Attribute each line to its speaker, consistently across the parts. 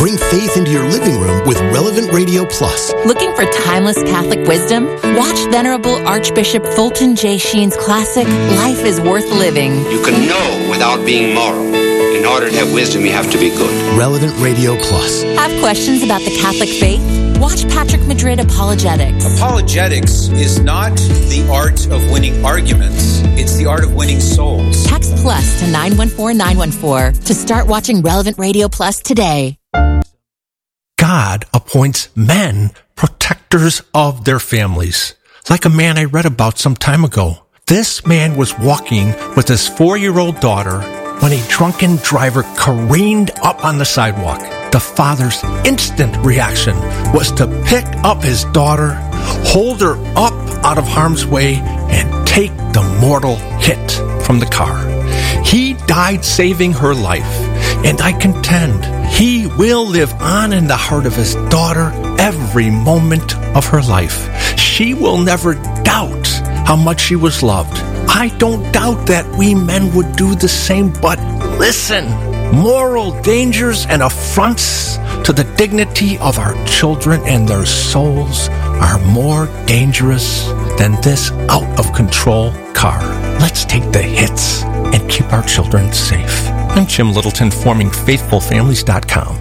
Speaker 1: Bring faith into your living room with Relevant Radio Plus.
Speaker 2: Looking for timeless Catholic wisdom? Watch Venerable Archbishop Fulton J. Sheen's classic, Life is Worth Living.
Speaker 3: You can know without being moral. In order to have wisdom, you have to be good.
Speaker 1: Relevant Radio Plus.
Speaker 2: Have questions about the Catholic faith? Watch Patrick Madrid Apologetics.
Speaker 4: Apologetics is not the art of winning arguments. It's the art of winning souls.
Speaker 2: Text plus to 914-914 to start watching Relevant Radio Plus today.
Speaker 5: God appoints men protectors of their families. Like a man I read about some time ago. This man was walking with his 4-year-old daughter when a drunken driver careened up on the sidewalk. The father's instant reaction was to pick up his daughter, hold her up out of harm's way, and take the mortal hit from the car. He died saving her life, and I contend he will live on in the heart of his daughter every moment of her life. She will never doubt how much she was loved. I don't doubt that we men would do the same, but listen, moral dangers and affronts to the dignity of our children and their souls are more dangerous than this out-of-control car. Let's take the hits and keep our children safe. I'm Jim Littleton, forming FaithfulFamilies.com.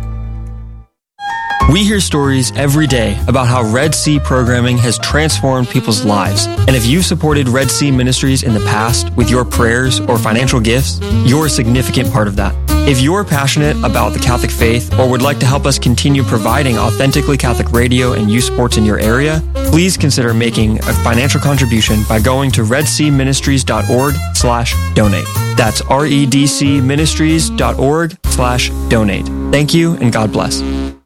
Speaker 6: We hear stories every day about how Red Sea programming has transformed people's lives. And if you've supported Red Sea Ministries in the past with your prayers or financial gifts, you're a significant part of that. If you're passionate about the Catholic faith or would like to help us continue providing authentically Catholic radio and youth sports in your area, please consider making a financial contribution by going to redseaministries.org/donate. That's redcministries.org/donate. Thank you and God bless.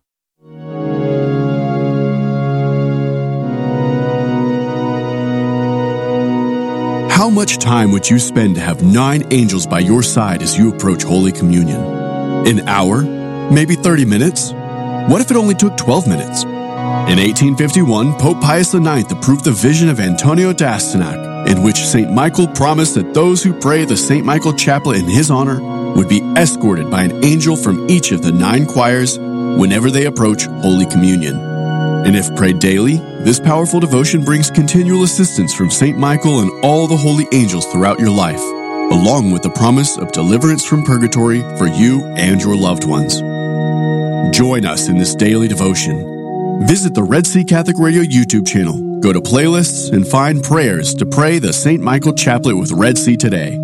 Speaker 7: How much time would you spend to have 9 angels by your side as you approach Holy Communion? An hour? Maybe 30 minutes? What if it only took 12 minutes? In 1851, Pope Pius IX approved the vision of Antonio d'Astyanac, in which St. Michael promised that those who pray the St. Michael Chaplet in his honor would be escorted by an angel from each of the 9 choirs whenever they approach Holy Communion. And if prayed daily, this powerful devotion brings continual assistance from St. Michael and all the holy angels throughout your life, along with the promise of deliverance from purgatory for you and your loved ones. Join us in this daily devotion. Visit the Red Sea Catholic Radio YouTube channel, go to playlists, and find prayers to pray the St. Michael Chaplet with Red Sea today.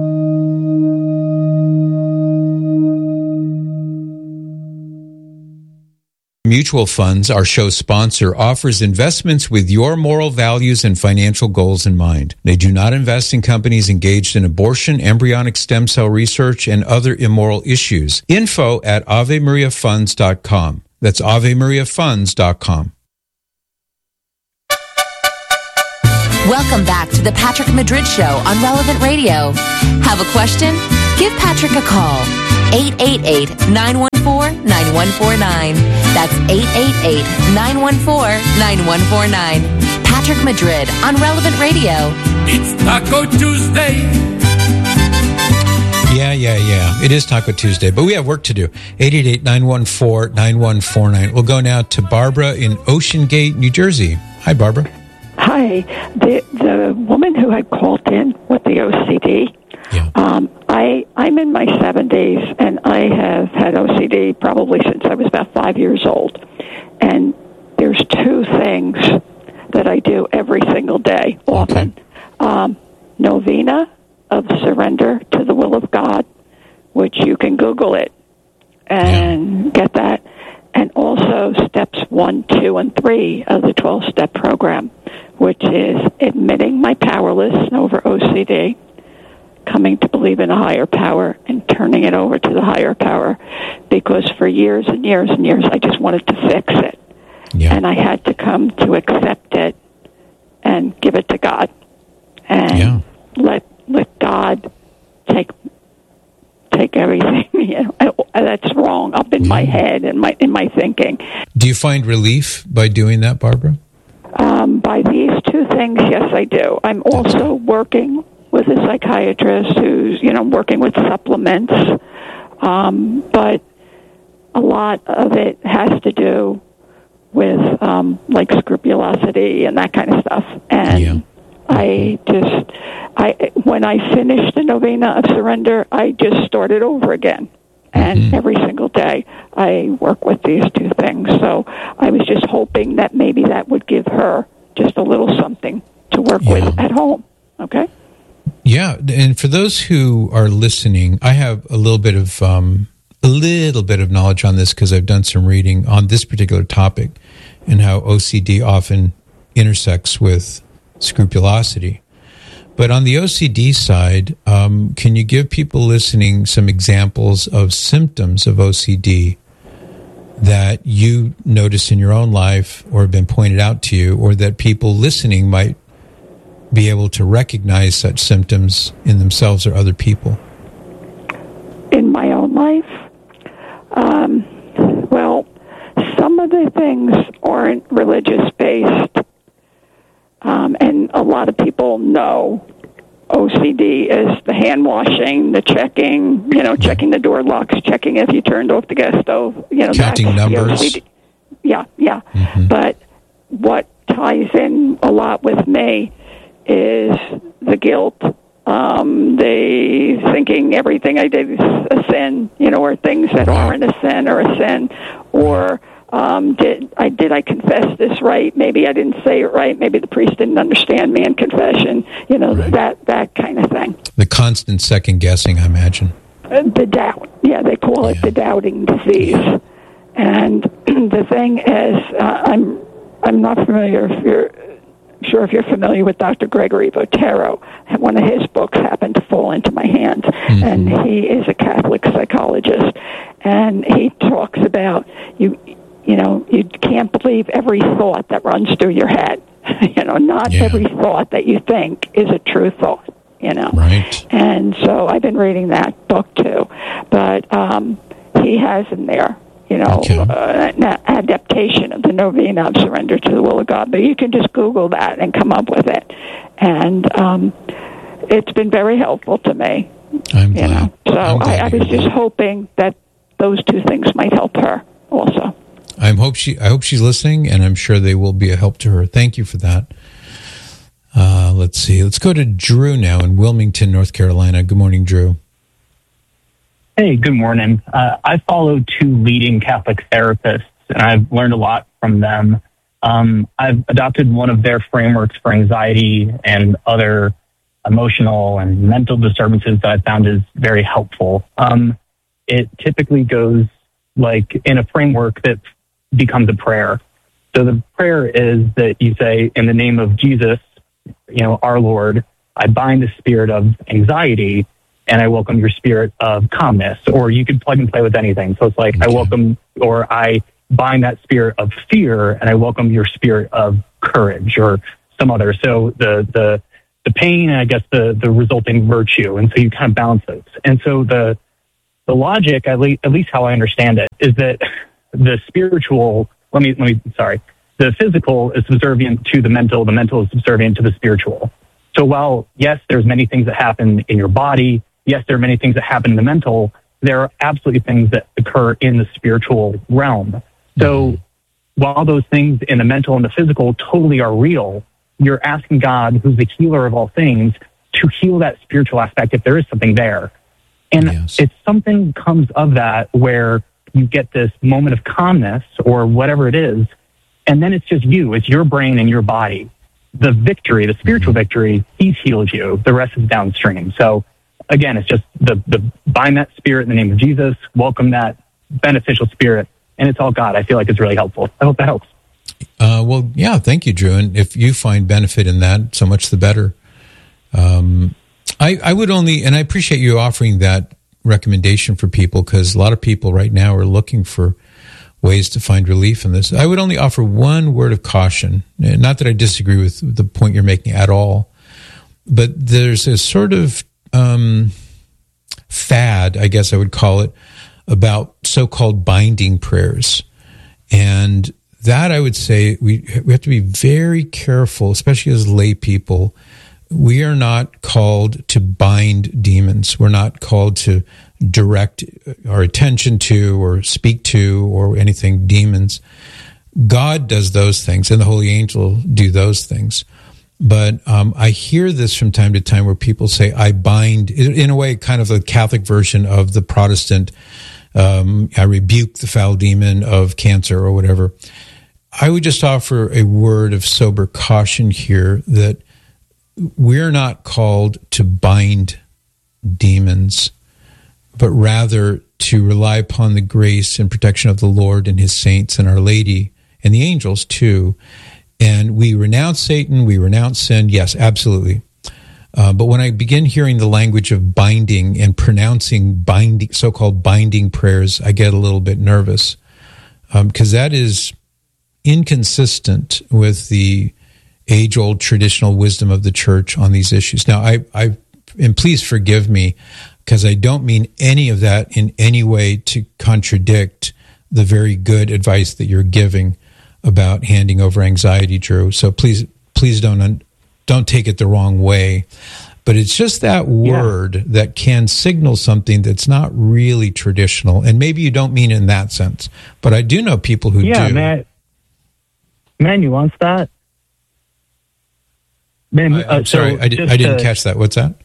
Speaker 8: Mutual Funds, our show sponsor, offers investments with your moral values and financial goals in mind. They do not invest in companies engaged in abortion, embryonic stem cell research, and other immoral issues. Info at AveMariaFunds.com. That's AveMariaFunds.com.
Speaker 2: Welcome back to the Patrick Madrid Show on Relevant Radio. Have a question? Give Patrick a call. 888-914-9149. That's 888-914-9149. Patrick Madrid on Relevant Radio.
Speaker 9: It's Taco Tuesday.
Speaker 8: Yeah. It is Taco Tuesday, but we have work to do. 888-914-9149. We'll go now to Barbara in Ocean Gate, New Jersey. Hi, Barbara.
Speaker 10: Hi. The woman who had called in with the OCD, I'm in my 70s, and I have had OCD probably since I was about 5 years old. And there's 2 things that I do every single day, often. Novena of surrender to the will of God, which you can Google it and get that. And also steps 1, 2, and 3 of the 12-step program, which is admitting my powerlessness over OCD, coming to believe in a higher power, and turning it over to the higher power. Because for years and years and years, I just wanted to fix it. Yeah. And I had to come to accept it and give it to God. And let God take everything. That's wrong up in my head and in my thinking.
Speaker 8: Do you find relief by doing that, Barbara?
Speaker 10: By these 2 things, yes, I do. I'm also working with a psychiatrist who's, working with supplements. But a lot of it has to do with like scrupulosity and that kind of stuff. And when I finished the Novena of Surrender, I just started over again. And every single day I work with these two things. So I was just hoping that maybe that would give her just a little something to work with at home. Okay?
Speaker 8: Yeah, and for those who are listening, I have a little bit of knowledge on this because I've done some reading on this particular topic and how OCD often intersects with scrupulosity. But on the OCD side, can you give people listening some examples of symptoms of OCD that you notice in your own life or have been pointed out to you, or that people listening might be able to recognize such symptoms in themselves or other people?
Speaker 10: In my own life? Well, some of the things aren't religious-based. And a lot of people know OCD is the hand washing, the checking, checking the door locks, checking if you turned off the gas stove,
Speaker 8: counting numbers.
Speaker 10: Yeah. Mm-hmm. But what ties in a lot with me is the guilt, the thinking everything I did is a sin, or things that aren't a sin or a sin, or did I confess this right? Maybe I didn't say it right. Maybe the priest didn't understand me in confession. That kind of thing.
Speaker 8: The constant second guessing, I imagine.
Speaker 10: The doubt. Yeah, they call it the doubting disease. Yeah. And the thing is, I'm not familiar if you're familiar with Dr. Gregory Botero. One of his books happened to fall into my hands, and he is a Catholic psychologist, and he talks about you can't believe every thought that runs through your head. Not every thought that you think is a true thought, Right. And so I've been reading that book too. But he has in there, an adaptation of the Novena of Surrender to the Will of God. But you can just Google that and come up with it. And it's been very helpful to me.
Speaker 8: I'm glad.
Speaker 10: So I was just hoping that those two things might help her also.
Speaker 8: I hope she's listening, and I'm sure they will be a help to her. Thank you for that. Let's see. Let's go to Drew now in Wilmington, North Carolina. Good morning, Drew.
Speaker 11: Hey, good morning. I follow two leading Catholic therapists, and I've learned a lot from them. I've adopted one of their frameworks for anxiety and other emotional and mental disturbances that I found is very helpful. It typically goes like in a framework that becomes a prayer. So the prayer is that you say, in the name of Jesus, our Lord, I bind the spirit of anxiety and I welcome your spirit of calmness. Or you could plug and play with anything. So it's like, I welcome, or I bind that spirit of fear and I welcome your spirit of courage or some other. So the pain and I guess the resulting virtue. And so you kind of balance those. And so the logic, at least how I understand it, is that the spiritual, the physical is subservient to the mental is subservient to the spiritual. So while, yes, there's many things that happen in your body, yes, there are many things that happen in the mental, there are absolutely things that occur in the spiritual realm. So while those things in the mental and the physical totally are real, you're asking God, who's the healer of all things, to heal that spiritual aspect if there is something there. And it's something comes of that where you get this moment of calmness or whatever it is, and then it's just you. It's your brain and your body. The victory, the spiritual victory, he's healed you. The rest is downstream. So again, it's just the bind that spirit in the name of Jesus, welcome that beneficial spirit, and it's all God. I feel like it's really helpful. I hope that helps.
Speaker 8: Well, yeah, thank you, Drew. And if you find benefit in that, so much the better. I would only, and I appreciate you offering that recommendation for people, because a lot of people right now are looking for ways to find relief in this. I would only offer one word of caution. Not that I disagree with the point you're making at all, but there's a sort of fad, I guess I would call it, about so-called binding prayers. And that, I would say, we have to be very careful, especially as lay people, we are not called to bind demons. We're not called to direct our attention to or speak to or anything demons. God does those things, and the holy angel do those things. But I hear this from time to time where people say, I bind, in a way, kind of the Catholic version of the Protestant, I rebuke the foul demon of cancer or whatever. I would just offer a word of sober caution here that we're not called to bind demons, but rather to rely upon the grace and protection of the Lord and his saints and Our Lady and the angels too. And we renounce Satan, we renounce sin, yes, absolutely. But when I begin hearing the language of binding and pronouncing binding, so-called binding prayers, I get a little bit nervous because that is inconsistent with the age-old traditional wisdom of the church on these issues. Now, and please forgive me, because I don't mean any of that in any way to contradict the very good advice that you're giving about handing over anxiety, Drew. So please don't take it the wrong way. But it's just that word that can signal something that's not really traditional. And maybe you don't mean it in that sense. But I do know people who do.
Speaker 11: Yeah, may I nuance that?
Speaker 8: I'm sorry, I didn't catch that. What's that?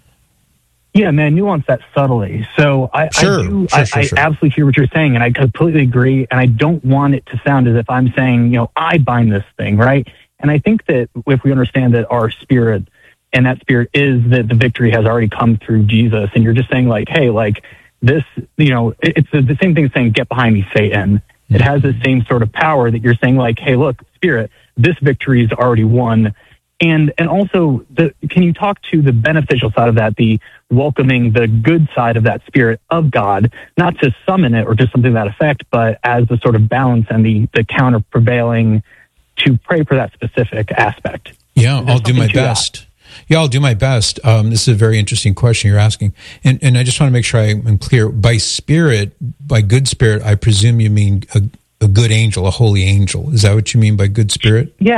Speaker 11: Yeah, man, nuance that subtly. So I absolutely hear what you're saying, and I completely agree, and I don't want it to sound as if I'm saying, I bind this thing, right? And I think that if we understand that our spirit, and that spirit is that the victory has already come through Jesus, and you're just saying like, hey, like this, it's the same thing as saying, get behind me, Satan. It has the same sort of power that you're saying like, hey, look, spirit, this victory is already won. And also, can you talk to the beneficial side of that, the welcoming the good side of that spirit of God, not to summon it or just something to that effect, but as the sort of balance and the counter prevailing to pray for that specific aspect?
Speaker 8: Yeah, I'll do my best. Yeah, I'll do my best. This is a very interesting question you're asking. And I just want to make sure I'm clear. By spirit, by good spirit, I presume you mean a good angel, a holy angel. Is that what you mean by good spirit?
Speaker 11: Yeah.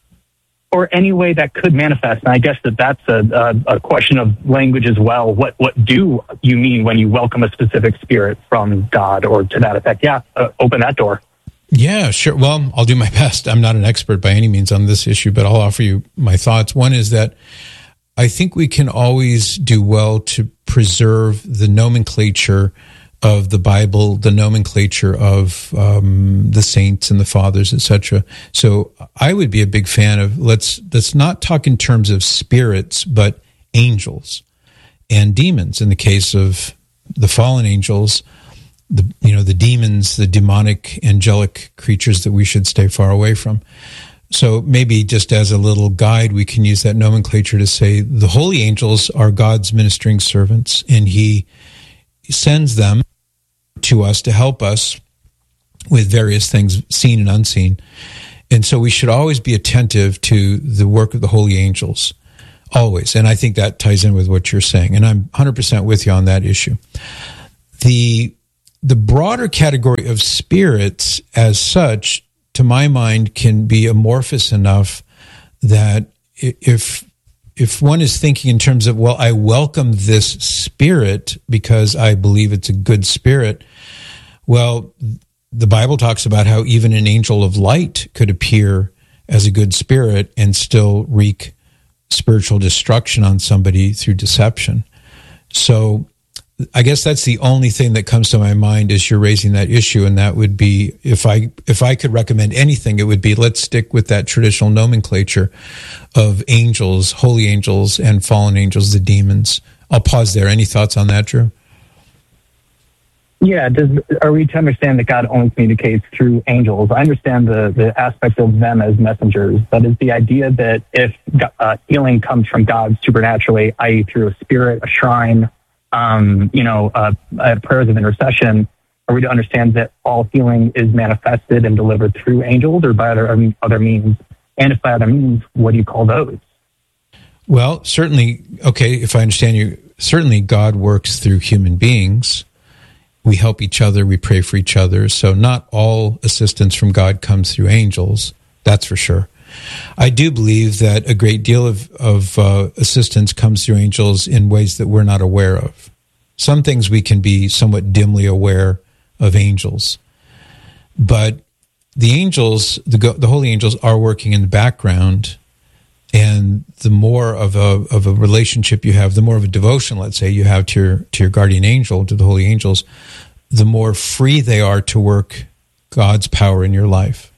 Speaker 11: Or any way that could manifest. And I guess that's a question of language as well. What do you mean when you welcome a specific spirit from God or to that effect? Yeah, open that door.
Speaker 8: Yeah, sure. Well, I'll do my best. I'm not an expert by any means on this issue, but I'll offer you my thoughts. One is that I think we can always do well to preserve the nomenclature of the Bible, the nomenclature of the saints and the fathers, etc. So I would be a big fan of let's not talk in terms of spirits, but angels and demons. In the case of the fallen angels, the demons, the demonic, angelic creatures that we should stay far away from. So maybe just as a little guide, we can use that nomenclature to say the holy angels are God's ministering servants, and He sends them to us to help us with various things, seen and unseen. And so we should always be attentive to the work of the holy angels, always. And I think that ties in with what you're saying. And I'm 100% with you on that issue. The broader category of spirits as such, to my mind, can be amorphous enough that if one is thinking in terms of, well, I welcome this spirit because I believe it's a good spirit, well, the Bible talks about how even an angel of light could appear as a good spirit and still wreak spiritual destruction on somebody through deception. So I guess that's the only thing that comes to my mind as you're raising that issue, and that would be, if I could recommend anything, it would be let's stick with that traditional nomenclature of angels, holy angels, and fallen angels, the demons. I'll pause there. Any thoughts on that, Drew?
Speaker 11: Yeah, are we to understand that God only communicates through angels? I understand the aspect of them as messengers, but is the idea that if healing comes from God supernaturally, i.e. through a spirit, a shrine, prayers of intercession, are we to understand that all healing is manifested and delivered through angels or by other means? And if by other means, what do you call those?
Speaker 8: Well, certainly, okay, if I understand you, certainly God works through human beings. We help each other, we pray for each other. So not all assistance from God comes through angels, that's for sure. I do believe that a great deal of assistance comes through angels in ways that we're not aware of. Some things we can be somewhat dimly aware of angels, but the angels, the holy angels, are working in the background. And the more of a relationship you have, the more of a devotion, let's say, you have to your guardian angel, to the holy angels, the more free they are to work God's power in your life.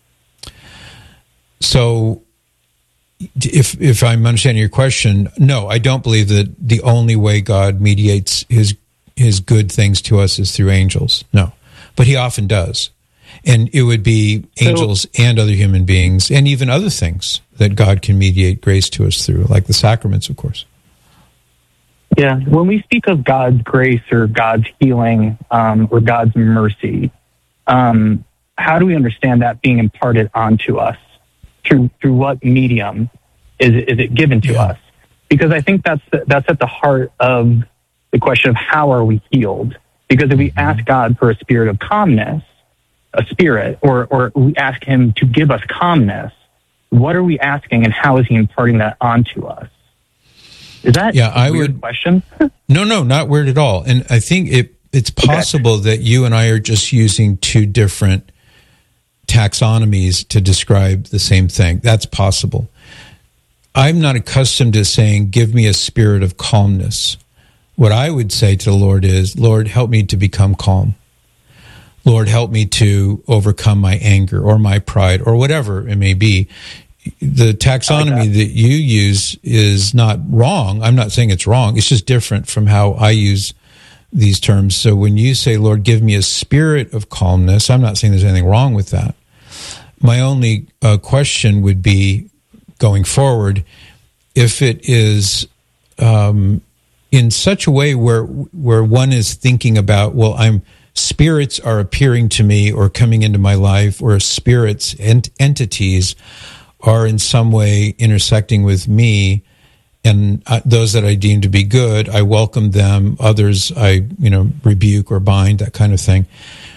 Speaker 8: So, if I'm understanding your question, no, I don't believe that the only way God mediates his good things to us is through angels. No, but he often does. And it would be angels and other human beings and even other things that God can mediate grace to us through, like the sacraments, of course.
Speaker 11: Yeah, when we speak of God's grace or God's healing or God's mercy, how do we understand that being imparted onto us? Through what medium is it given to us? Because I think that's at the heart of the question of how are we healed? Because if we ask God for a spirit of calmness, a spirit, or we ask him to give us calmness, what are we asking and how is he imparting that onto us? Is that a weird question?
Speaker 8: No, not weird at all. And I think it's possible that you and I are just using two different taxonomies to describe the same thing. That's possible. I'm not accustomed to saying, give me a spirit of calmness. What I would say to the Lord is, Lord, help me to become calm. Lord, help me to overcome my anger or my pride or whatever it may be. The taxonomy that you use is not wrong. I'm not saying it's wrong. It's just different from how I use these terms. So when you say, Lord, give me a spirit of calmness, I'm not saying there's anything wrong with that. My only question would be, going forward, if it is in such a way where one is thinking about, well, spirits are appearing to me or coming into my life, or spirits and entities are in some way intersecting with me, and those that I deem to be good, I welcome them. Others I rebuke or bind, that kind of thing.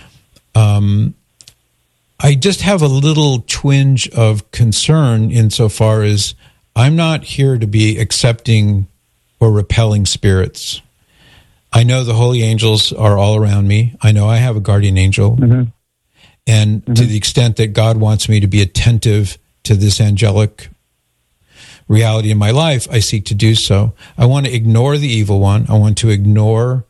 Speaker 8: I just have a little twinge of concern insofar as I'm not here to be accepting or repelling spirits. I know the holy angels are all around me. I know I have a guardian angel. Mm-hmm. And to the extent that God wants me to be attentive to this angelic reality in my life, I seek to do so. I want to ignore the evil one. I want to ignore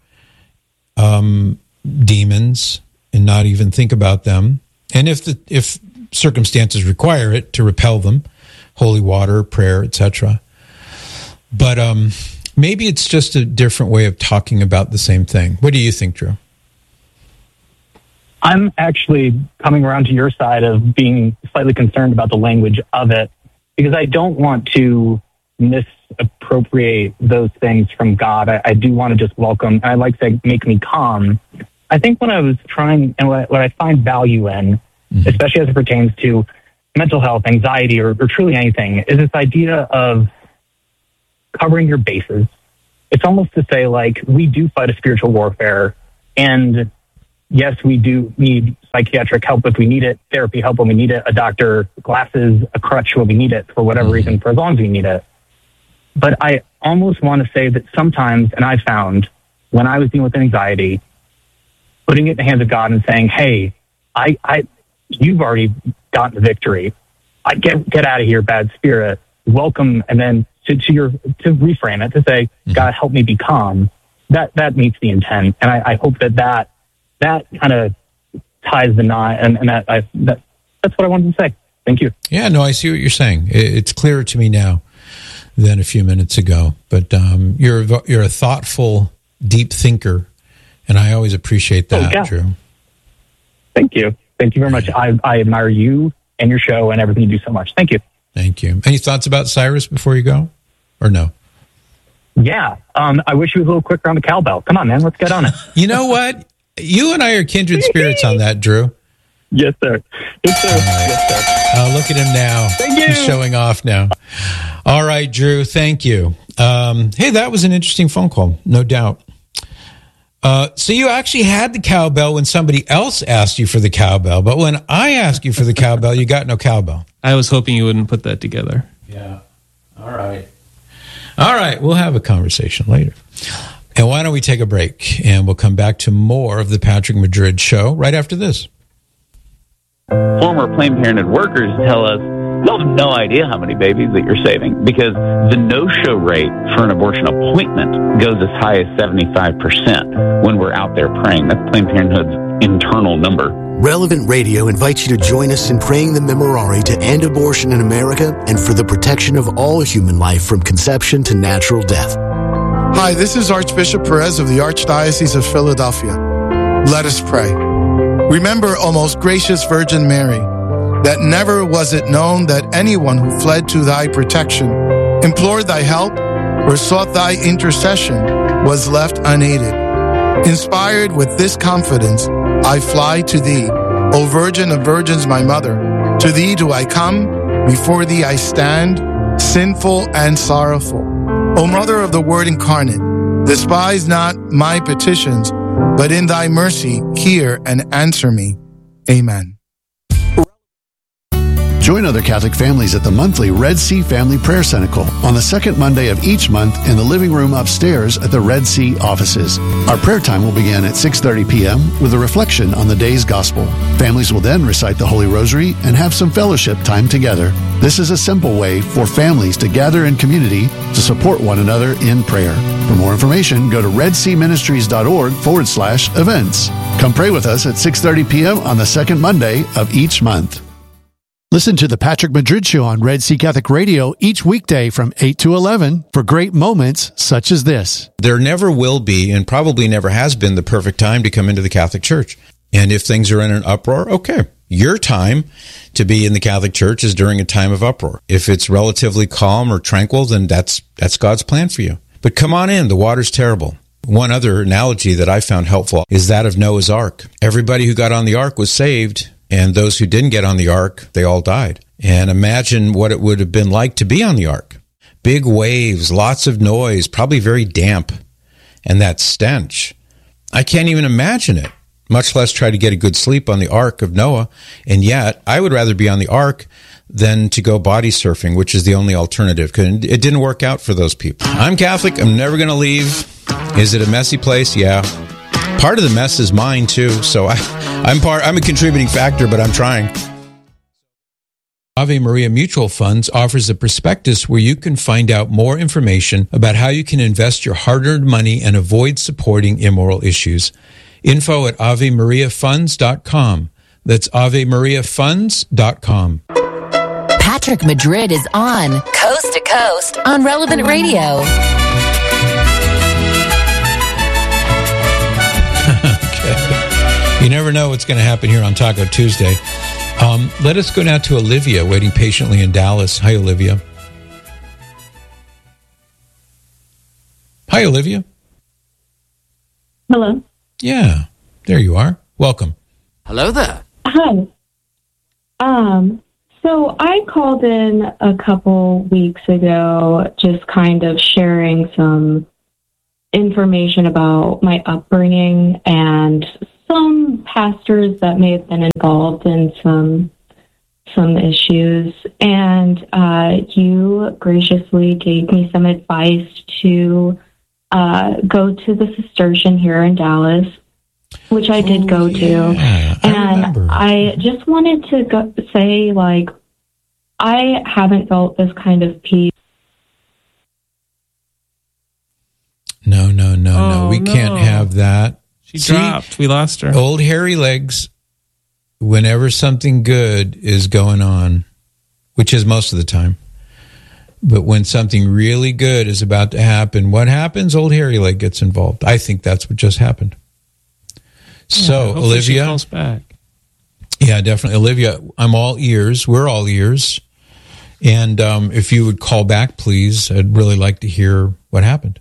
Speaker 8: demons and not even think about them. And if circumstances require it, to repel them, holy water, prayer, etc. But maybe it's just a different way of talking about the same thing. What do you think, Drew?
Speaker 11: I'm actually coming around to your side of being slightly concerned about the language of it, because I don't want to misappropriate those things from God. I do want to just welcome, and I like to make me calm. I think when I was trying, and what I find value in, especially as it pertains to mental health, anxiety, or truly anything, is this idea of covering your bases. It's almost to say, like, we do fight a spiritual warfare, and yes, we do need psychiatric help if we need it, therapy help when we need it, a doctor, glasses, a crutch when we need it, for whatever reason, for as long as we need it. But I almost want to say that sometimes, and I found, when I was dealing with anxiety, putting it in the hands of God and saying, hey, you've already gotten the victory. Get out of here, bad spirit. Welcome, and then to reframe it, to say, God, help me be calm. That meets the intent. And I hope that kind of ties the knot, and that's what I wanted to say. Thank you.
Speaker 8: Yeah, no, I see what you're saying. It's clearer to me now than a few minutes ago. But you're a thoughtful, deep thinker, and I always appreciate that, Drew.
Speaker 11: Thank you. Thank you very much. I admire you and your show and everything you do so much. Thank you.
Speaker 8: Thank you. Any thoughts about Cyrus before you go, or no?
Speaker 11: Yeah. I wish you was a little quicker on the cowbell. Come on, man. Let's get on it.
Speaker 8: You know what? You and I are kindred spirits on that, Drew.
Speaker 11: Yes, sir. Yes, sir. Right. Yes, sir.
Speaker 8: Look at him now.
Speaker 11: Thank you.
Speaker 8: He's showing off now. All right, Drew. Thank you. Hey, that was an interesting phone call, no doubt. So you actually had the cowbell when somebody else asked you for the cowbell, but when I asked you for the cowbell, you got no cowbell.
Speaker 12: I was hoping you wouldn't put that together.
Speaker 8: Yeah. All right. We'll have a conversation later. And why don't we take a break, and we'll come back to more of the Patrick Madrid Show right after this.
Speaker 13: Former Planned Parenthood workers tell us they'll have no idea how many babies that you're saving because the no-show rate for an abortion appointment goes as high as 75% when we're out there praying. That's Planned Parenthood's internal number.
Speaker 1: Relevant Radio invites you to join us in praying the Memorare to end abortion in America and for the protection of all human life from conception to natural death.
Speaker 14: Hi, this is Archbishop Perez of the Archdiocese of Philadelphia. Let us pray. Remember, O most gracious Virgin Mary, that never was it known that anyone who fled to thy protection, implored thy help, or sought thy intercession was left unaided. Inspired with this confidence, I fly to thee, O Virgin of Virgins, my mother. To thee do I come, before thee I stand, sinful and sorrowful. O Mother of the Word incarnate, despise not my petitions, but in thy mercy hear and answer me. Amen.
Speaker 15: Join other Catholic families at the monthly Red Sea Family Prayer Cenacle on the second Monday of each month in the living room upstairs at the Red Sea offices. Our prayer time will begin at 6:30 p.m. with a reflection on the day's gospel. Families will then recite the Holy Rosary and have some fellowship time together. This is a simple way for families to gather in community to support one another in prayer. For more information, go to redseaministries.org/events. Come pray with us at 6:30 p.m. on the second Monday of each month. Listen to the Patrick Madrid Show on Red Sea Catholic Radio each weekday from 8 to 11 for great moments such as this.
Speaker 8: There never will be, and probably never has been, the perfect time to come into the Catholic Church. And if things are in an uproar, okay. Your time to be in the Catholic Church is during a time of uproar. If it's relatively calm or tranquil, then that's God's plan for you. But come on in. The water's terrible. One other analogy that I found helpful is that of Noah's Ark. Everybody who got on the ark was saved, and those who didn't get on the ark, they all died. And imagine what it would have been like to be on the ark. Big waves, lots of noise, probably very damp. And that stench. I can't even imagine it, much less try to get a good sleep on the ark of Noah. And yet, I would rather be on the ark than to go body surfing, which is the only alternative. Because it didn't work out for those people. I'm Catholic. I'm never going to leave. Is it a messy place? Yeah. Part of the mess is mine, too. So I'm a contributing factor, but I'm trying. Ave Maria Mutual Funds offers a prospectus where you can find out more information about how you can invest your hard-earned money and avoid supporting immoral issues. Info at AveMariaFunds.com. That's AveMariaFunds.com.
Speaker 2: Patrick Madrid is on Coast to Coast on Relevant Radio.
Speaker 8: You never know what's going to happen here on Taco Tuesday. Let us go now to Olivia, waiting patiently in Dallas. Hi, Olivia. Hi, Olivia.
Speaker 16: Hello.
Speaker 8: Yeah, there you are. Welcome.
Speaker 16: Hello there. Hi. So I called in a couple weeks ago, just kind of sharing some information about my upbringing and some pastors that may have been involved in some issues, and you graciously gave me some advice to go to the Cistercian here in Dallas, which I did go to. And I just wanted to say, like, I haven't felt this kind of peace.
Speaker 8: No. We can't have that.
Speaker 12: She dropped. We lost her.
Speaker 8: Old hairy legs, whenever something good is going on, which is most of the time, but when something really good is about to happen, what happens? Old hairy leg gets involved. I think that's what just happened. So, Olivia.
Speaker 12: She calls back.
Speaker 8: Yeah, definitely. Olivia, I'm all ears. We're all ears. And if you would call back, please, I'd really like to hear what happened.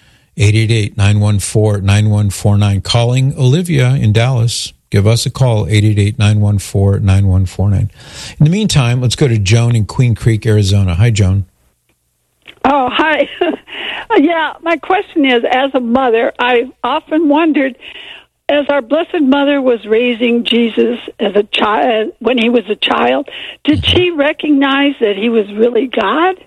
Speaker 8: 888-914-9149. Calling Olivia in Dallas. Give us a call, 888-914-9149. In the meantime, let's go to Joan in Queen Creek, Arizona. Hi, Joan.
Speaker 10: Oh, hi. Yeah, my question is, as a mother, I've often wondered, as our Blessed Mother was raising Jesus as a child, when he was a child, did she recognize that he was really God?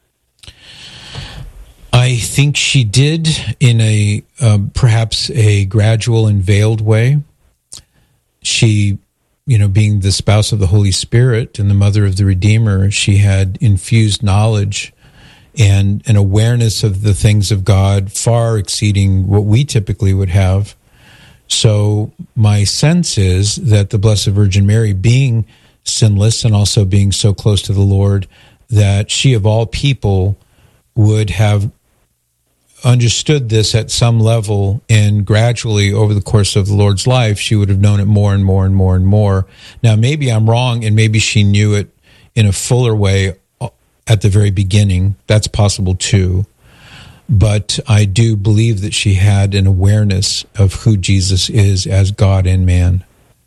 Speaker 8: I think she did in a perhaps a gradual and veiled way. She, being the spouse of the Holy Spirit and the mother of the Redeemer, she had infused knowledge and an awareness of the things of God far exceeding what we typically would have. So my sense is that the Blessed Virgin Mary, being sinless and also being so close to the Lord, that she of all people would have understood this at some level, and gradually over the course of the Lord's life, she would have known it more and more and more and more. Now, maybe I'm wrong, and maybe she knew it in a fuller way at the very beginning. That's possible too. But I do believe that she had an awareness of who Jesus is as God and man.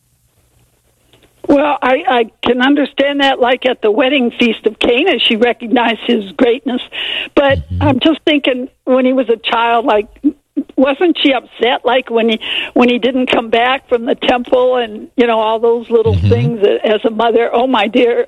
Speaker 10: Well, I can understand that, like at the wedding feast of Cana, she recognized his greatness. But I'm just thinking, when he was a child, like, wasn't she upset, like when he didn't come back from the temple, and all those little things as a mother? Oh, my dear,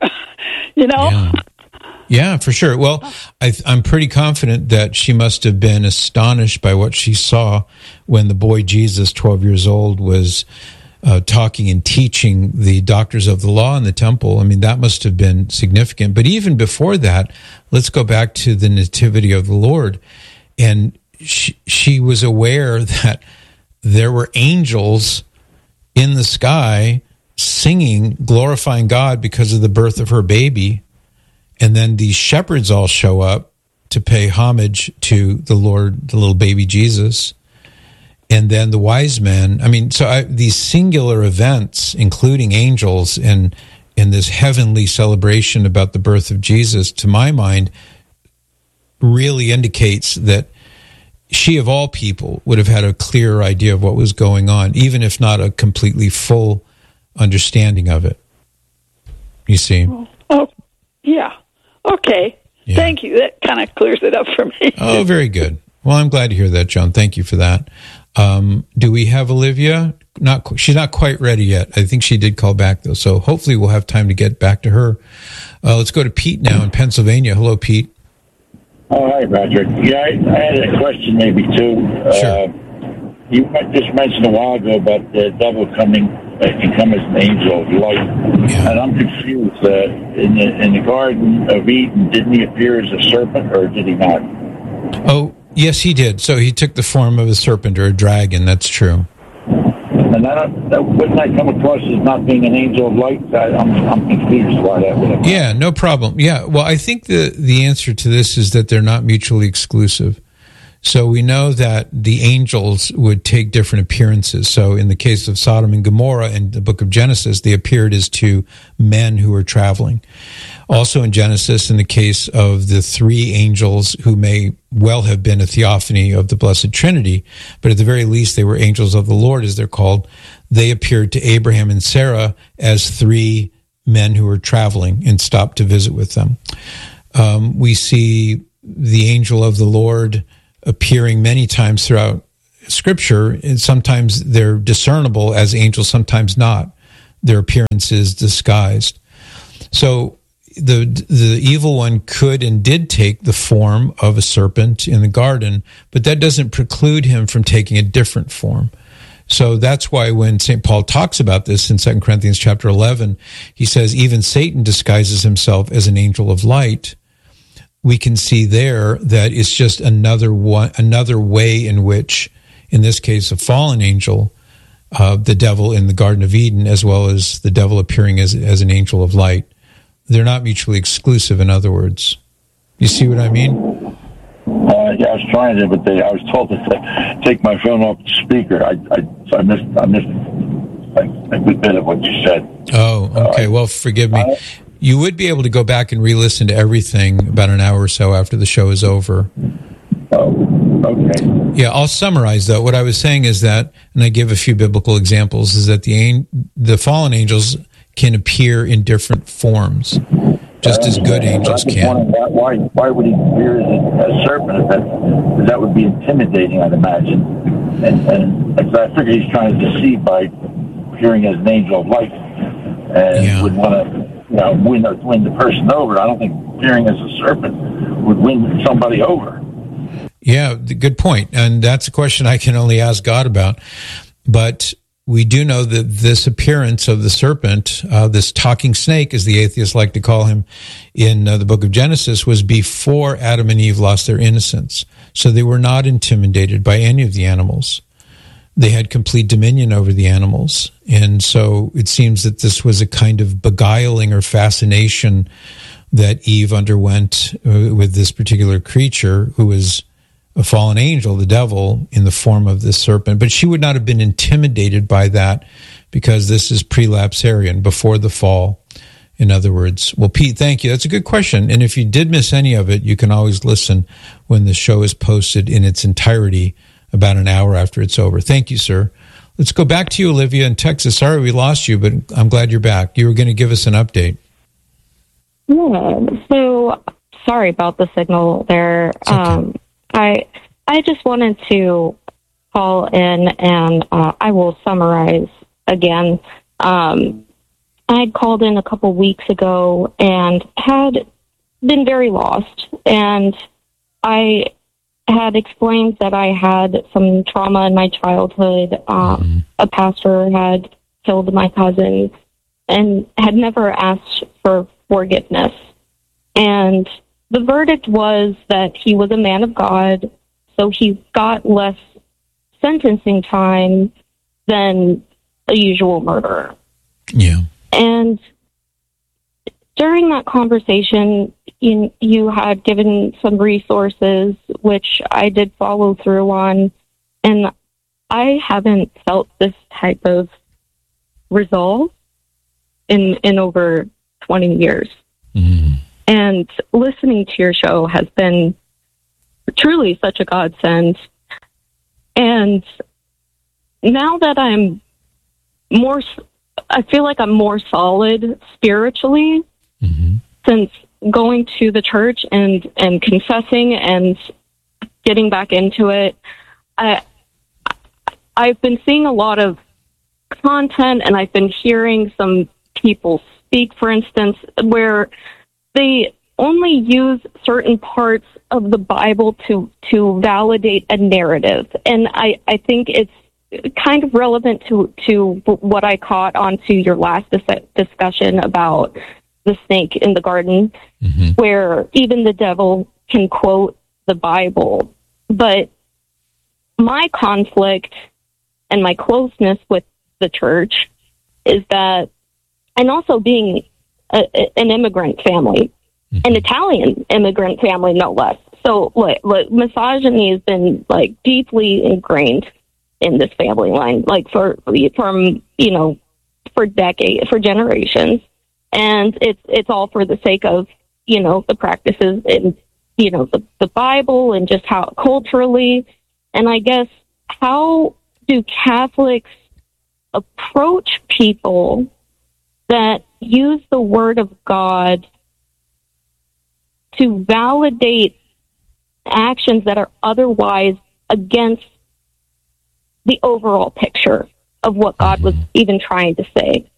Speaker 8: Yeah, for sure. Well, I'm pretty confident that she must have been astonished by what she saw when the boy Jesus, 12 years old, was talking and teaching the doctors of the law in the temple. I mean, that must have been significant. But even before that, let's go back to the nativity of the Lord. And she was aware that there were angels in the sky singing, glorifying God because of the birth of her baby. And then these shepherds all show up to pay homage to the Lord, the little baby Jesus. And then the wise men, these singular events, including angels and this heavenly celebration about the birth of Jesus, to my mind, really indicates that she, of all people, would have had a clearer idea of what was going on, even if not a completely full understanding of it. You see?
Speaker 10: Oh, yeah. Okay. Yeah. Thank you. That kind of clears it up for me.
Speaker 8: Oh, very good. Well, I'm glad to hear that, Joan. Thank you for that. Do we have Olivia? She's not quite ready yet. I think she did call back, though, so hopefully we'll have time to get back to her. Let's go to Pete now in Pennsylvania. Hello, Pete.
Speaker 17: Oh, hi, Patrick. Yeah, I had a question maybe, too.
Speaker 8: Sure.
Speaker 17: You just mentioned a while ago about the devil can come as an angel of light. Yeah. And I'm confused. In the Garden of Eden, didn't he appear as a serpent, or did he not?
Speaker 8: Oh, yes, he did. So he took the form of a serpent or a dragon. That's true.
Speaker 17: And wouldn't I come across as not being an angel of light? I'm confused why that would have.
Speaker 8: Yeah, no problem. Yeah, well, I think the answer to this is that they're not mutually exclusive. So we know that the angels would take different appearances. So in the case of Sodom and Gomorrah in the book of Genesis, they appeared as two men who were traveling. Also in Genesis, in the case of the three angels who may well have been a theophany of the Blessed Trinity, but at the very least they were angels of the Lord, as they're called, they appeared to Abraham and Sarah as three men who were traveling and stopped to visit with them. We see the angel of the Lord appearing many times throughout Scripture, and sometimes they're discernible as angels, sometimes not. Their appearance is disguised. So the evil one could and did take the form of a serpent in the garden, but that doesn't preclude him from taking a different form. So that's why when St. Paul talks about this in 2 Corinthians chapter 11, he says, even Satan disguises himself as an angel of light. We can see there that it's just another way in which, in this case, a fallen angel, the devil in the Garden of Eden, as well as the devil appearing as an angel of light, they're not mutually exclusive, in other words. You see what I mean?
Speaker 17: Yeah, I was trying to, but I was told to take my phone off the speaker. I missed a good bit of what you said.
Speaker 8: Oh, okay. Well, forgive me. You would be able to go back and re-listen to everything about an hour or so after the show is over.
Speaker 17: Oh, okay.
Speaker 8: Yeah, I'll summarize, though. What I was saying is that, and I give a few biblical examples, is that the fallen angels can appear in different forms. just as good angels can.
Speaker 17: Why would he appear as a serpent? That would be intimidating, I'd imagine. And I figure he's trying to deceive by appearing as an angel of light, and would want to, win the person over. I don't think appearing as a serpent would win somebody over.
Speaker 8: Yeah, good point. And that's a question I can only ask God about. But we do know that this appearance of the serpent, this talking snake, as the atheists like to call him, in the book of Genesis, was before Adam and Eve lost their innocence. So they were not intimidated by any of the animals. They had complete dominion over the animals. And so it seems that this was a kind of beguiling or fascination that Eve underwent with this particular creature who was a fallen angel, the devil, in the form of this serpent. But she would not have been intimidated by that because this is prelapsarian, before the fall, in other words. Well, Pete, thank you. That's a good question. And if you did miss any of it, you can always listen when the show is posted in its entirety about an hour after it's over. Thank you, sir. Let's go back to you, Olivia, in Texas. Sorry we lost you, but I'm glad you're back. You were going to give us an update.
Speaker 18: Yeah, so sorry about the signal there. Okay. I just wanted to call in, and I will summarize again. I had called in a couple weeks ago and had been very lost, and I had explained that I had some trauma in my childhood. A pastor had killed my cousin and had never asked for forgiveness. And the verdict was that he was a man of God, so he got less sentencing time than a usual murderer.
Speaker 8: Yeah.
Speaker 18: And during that conversation, you had given some resources, which I did follow through on, and I haven't felt this type of resolve in over 20 years.
Speaker 8: Mm.
Speaker 18: And listening to your show has been truly such a godsend. And now that I feel like I'm more solid spiritually, since going to the church and confessing and getting back into it. I've been seeing a lot of content, and I've been hearing some people speak, for instance, where they only use certain parts of the Bible to validate a narrative. And I think it's kind of relevant to what I caught onto your last discussion about the snake in the garden, where even the devil can quote the Bible. But my conflict and my closeness with the church is that, and also being an immigrant family, an Italian immigrant family, no less. So like misogyny has been like deeply ingrained in this family line, like for decades, for generations. And it's all for the sake of, the practices in, the Bible, and just how culturally. And I guess, how do Catholics approach people that use the Word of God to validate actions that are otherwise against the overall picture of what God was even trying to say?